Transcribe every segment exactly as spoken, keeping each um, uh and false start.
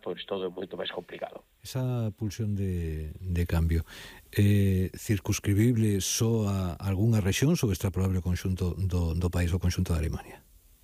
pois todo é moito máis complicado. Esa pulsión de, de cambio é circunscribible só a algunha rexión ou extrapolable ao conxunto do, do país, o conxunto da Alemania?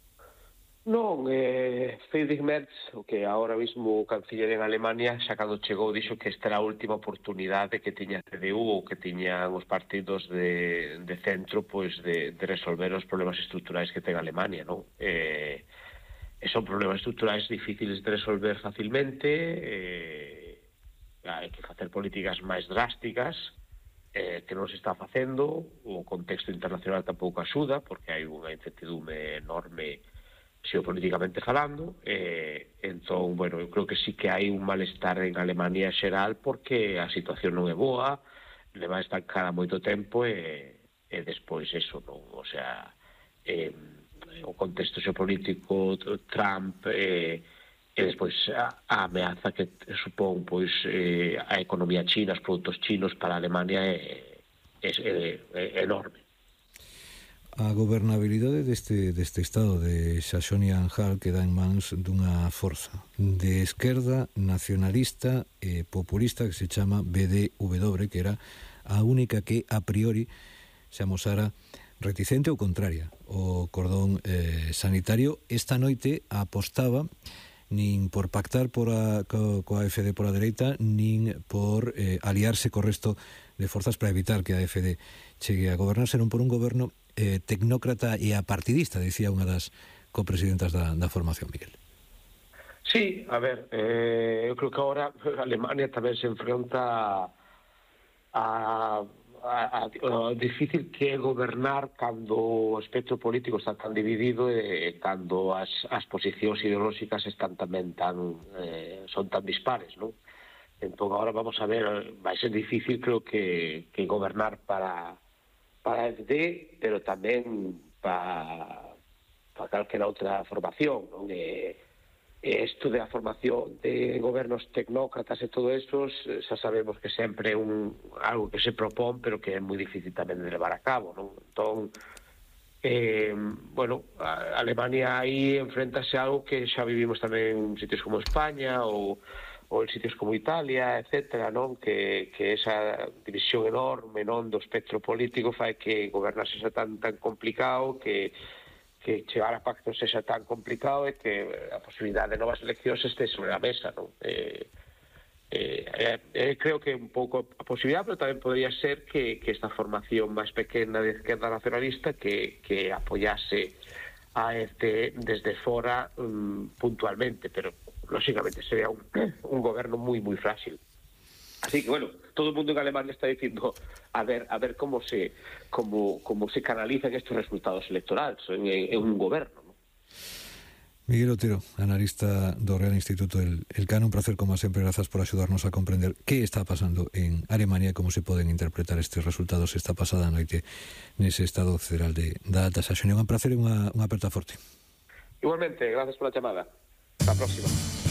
Non, eh, Friedrich Merz, o que agora mesmo o canciller en Alemania, xa cando chegou, dixo que esta era a última oportunidade que tiña a C D U ou que tiñan os partidos de, de centro pois de, de resolver os problemas estruturais que ten Alemania, non? Eh, e son problemas estruturais difíciles de resolver facilmente, eh, hai que facer políticas máis drásticas, eh, que non se está facendo, o contexto internacional tampouco axuda, porque hai unha incertidume enorme xeopolíticamente falando, eh, entón, bueno, eu creo que sí que hai un malestar en Alemania xeral porque a situación non é boa, leva estancada moito tempo e, e despois eso, non, o sea, eh, o contexto xeopolítico, Trump, eh, e despois a, a ameaza que supón pois eh, a economía china, os produtos chinos para a Alemania é, é, é, é enorme. A gobernabilidade deste, deste estado de Saxonia-Anhalt queda en mans dunha forza de esquerda nacionalista e populista que se chama B D W, que era a única que a priori se amosara reticente ou contraria ao cordón eh, sanitario. Esta noite apostaba nin por pactar por a, co, coa A F D por a dereita, nin por eh, aliarse co resto de forzas para evitar que a A F D chegue a gobernar, senón por un goberno eh, tecnócrata e apartidista, dicía unha das copresidentas da, da formación, Miguel. Sí, a ver, eh, eu creo que agora Alemania tamén se enfronta a, a, a, a difícil que é gobernar cando o espectro político está tan dividido e cando as, as posicións ideolóxicas están tamén tan eh, son tan dispares, non? Entón agora vamos a ver, vai ser difícil creo que, que gobernar para para a F D, pero tamén para, para calquera outra formación, non? E, e isto da formación de gobernos tecnócratas e todo isto, xa sabemos que sempre é un, algo que se propón, pero que é moi difícil tamén de levar a cabo, non? Entón, eh, bueno, a Alemania aí enfrentase a algo que xa vivimos tamén en sitios como España ou ou en sitios como Italia, etcétera, non? Que, que esa división enorme, non, do espectro político fai que gobernar sexa tan tan complicado, que que chegar a pactos sexa tan complicado e que a posibilidade de novas eleccións este sobre a mesa, non? Eh, eh, eh, creo que un pouco a posibilidade, pero tamén podría ser que, que esta formación máis pequena de esquerda nacionalista que, que apoyase a este desde fora um, puntualmente, pero lógicamente sería un, un goberno moi moi frágil. Así que bueno, todo o mundo en Alemania está dicindo a ver a ver como se como como se canalizan estos resultados electorales en, en un goberno, ¿no? Miguel Otero, analista do Real Instituto El, El Cano, un placer como sempre, grazas por axudarnos a comprender que está pasando en Alemania e como se poden interpretar estes resultados esta pasada noite nese Estado Federal de, da Alta Saxonia. Un placer e unha, unha aperta forte. Igualmente, gracias pola chamada. Hasta a próxima.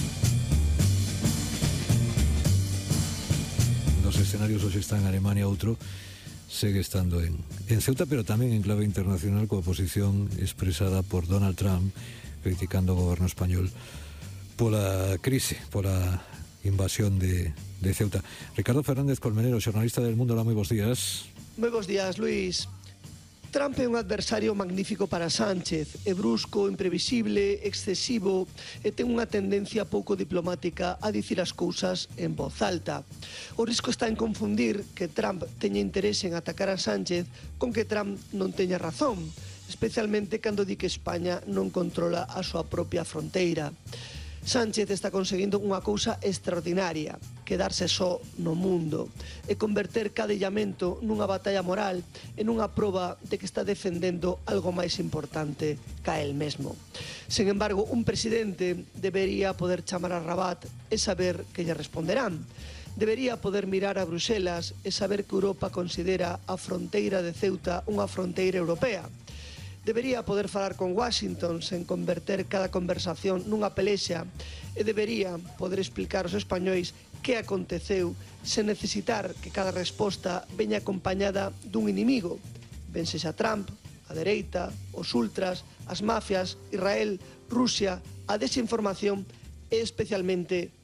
Dos escenarios hoxe están en Alemania, outro segue estando en, en Ceuta, pero tamén en clave internacional coa posición expresada por Donald Trump criticando o goberno español pola crise, pola invasión de, de Ceuta. Ricardo Fernández Colmenero, xornalista del Mundo, hola, moi bons días. Moi bons días, Luís. Trump é un adversario magnífico para Sánchez, é brusco, imprevisible, excesivo e ten unha tendencia pouco diplomática a dicir as cousas en voz alta. O risco está en confundir que Trump teña interese en atacar a Sánchez con que Trump non teña razón, especialmente cando di que España non controla a súa propia fronteira. Sánchez está conseguindo unha cousa extraordinaria, quedarse só no mundo e converter cada illamento nunha batalla moral e nunha proba de que está defendendo algo máis importante ca el mesmo. Sen embargo, un presidente debería poder chamar a Rabat e saber que lle responderán. Debería poder mirar a Bruxelas e saber que Europa considera a fronteira de Ceuta unha fronteira europea. Debería poder falar con Washington sen converter cada conversación nunha pelexa e debería poder explicar aos españois que aconteceu sen necesitar que cada resposta veña acompañada dun inimigo, ben sexa Trump, a dereita, os ultras, as mafias, Israel, Rusia, a desinformación e especialmente